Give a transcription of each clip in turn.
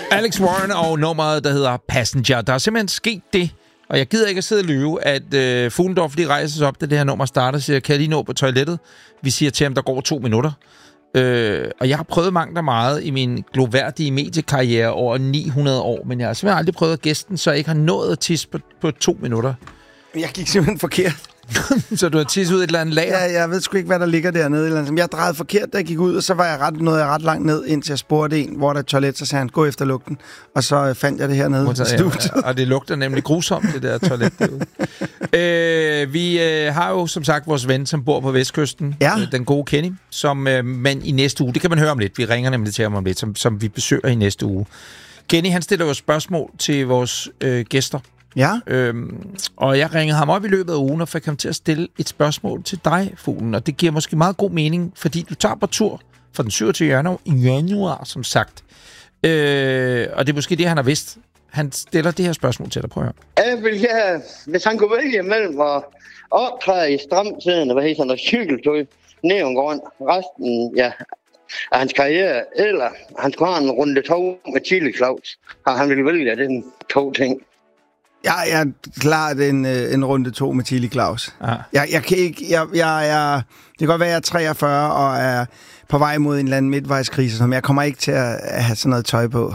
Alex Warren og nummeret, der hedder Passenger. Der er simpelthen sket det, og jeg gider ikke at sidde og lyve, at Fuglendorf lige rejser sig op, da det her nummer starter, siger, kan jeg lige nå på toilettet? Vi siger til ham, der går 2 minutter. Og jeg har prøvet mangt og meget i min gloværdige mediekarriere over 900 år, men jeg har simpelthen aldrig prøvet at gæsten, så jeg ikke har nået at tisse på 2 minutter. Jeg gik simpelthen forkert. Så du har tisset ud et eller andet lager? Ja, jeg ved sgu ikke, hvad der ligger dernede. Jeg drejede forkert, da jeg gik ud, og så var jeg ret langt ned, indtil jeg spurgte en, hvor der er toilet, så sagde han, gå efter lugten. Og så fandt jeg det hernede i studiet. Ja, og det lugter nemlig grusomt, det der toilet derude. Vi har jo som sagt vores ven, som bor på Vestkysten, den gode Kenny, som man i næste uge, det kan man høre om lidt, vi ringer nemlig til ham om lidt, som vi besøger i næste uge. Kenny, han stiller jo spørgsmål til vores gæster. Ja. Og jeg ringede ham op i løbet af ugen og fik ham til at stille et spørgsmål til dig, Fuglen. Og det giver måske meget god mening, fordi du tager på tur fra den 27. januar, som sagt. Og det er måske det, han har vidst. Han stiller det her spørgsmål til dig. Prøv at høre. Hvis han kunne vælge mellem at optræde i stramtiden, hvad hedder sådan noget cykeltøj, neongården, resten af hans karriere, eller han skulle have en runde 2 med Chili Claus, og han ville vælge den 2 ting. Jeg er klart en runde 2 med Chili Claus. Jeg kan ikke... det kan godt være, at jeg er 43 og er på vej mod en eller anden midtvejskrise, som jeg kommer ikke til at have sådan noget tøj på.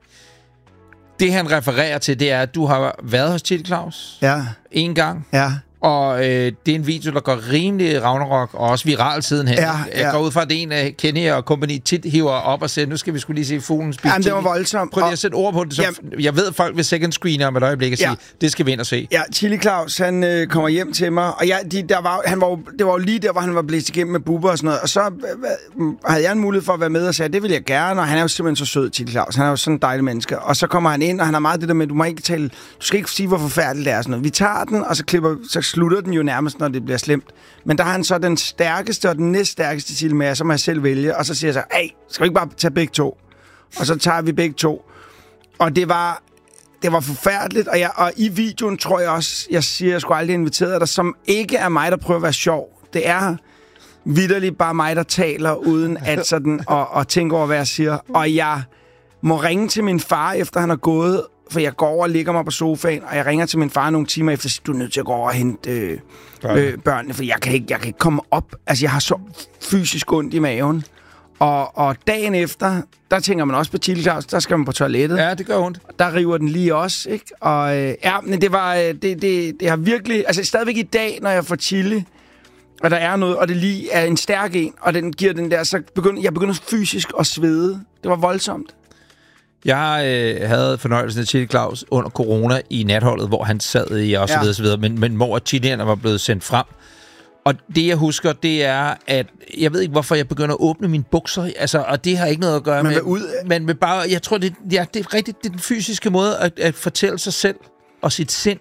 Det, han refererer til, det er, at du har været hos Chili Claus. Ja. 1 gang. Ja. Og det er en video, der går rimelig Ragnarok, og også viral siden hen. Jeg går ud fra, at det er en af Kenny og kompagni tit hiver op og siger, nu skal vi skulle lige se fuglen spise. Jamen, det var voldsomt. Prøv lige at sætte ord på det. Så jeg ved, at folk vil second screen om et øjeblik og sige, det skal vi ind og se. Ja, Chili Claus, han kommer hjem til mig, og det var jo lige der, hvor han var blæst igennem med Bubber og sådan noget, og så havde jeg en mulighed for at være med og sagde, det vil jeg gerne, og han er jo simpelthen så sød, Chili Claus. Han er jo sådan en dejlig menneske. Og så kommer han ind, og han har meget det der med, du skal ikke sige, hvor forfærdeligt det er. Sådan noget. Vi tager den, og så slutter den jo nærmest, når det bliver slemt. Men der har han så den stærkeste og den næststærkeste til med, så må jeg selv vælge. Og så siger jeg så, skal vi ikke bare tage begge 2? Og så tager vi begge 2. Og det var forfærdeligt. Og i videoen tror jeg også, jeg siger, jeg skulle aldrig invitere dig, som ikke er mig, der prøver at være sjov. Det er vitterligt bare mig, der taler, uden at sådan, og tænke over, hvad jeg siger. Og jeg må ringe til min far, efter han er gået, for jeg går over og ligger mig på sofaen, og jeg ringer til min far nogle timer efter, og siger, du er nødt til at gå over og hente børnene, for jeg kan ikke komme op. Altså, jeg har så fysisk ondt i maven. Og dagen efter, der tænker man også på Chili Claus, der skal man på toilettet. Ja, det gør ondt. Der river den lige også, ikke? Og men det var, det har virkelig, altså stadigvæk i dag, når jeg får chili, og der er noget, og det lige er en stærk en, og den giver den der, så begynder fysisk at svede. Det var voldsomt. Jeg havde fornøjelsen af Chili Claus under corona i natholdet, hvor han sad i og så videre, men hvor chilierne var blevet sendt frem. Og det, jeg husker, det er, at jeg ved ikke, hvorfor jeg begynder at åbne mine bukser. Altså, og det har ikke noget at gøre med bare, jeg tror, det er rigtigt, det er den fysiske måde at fortælle sig selv og sit sind,